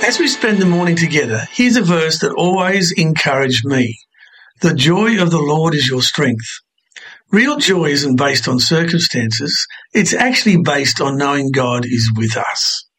As we spend the morning together, here's a verse that always encouraged me. The joy of the Lord is your strength. Real joy isn't based on circumstances. It's actually based on knowing God is with us.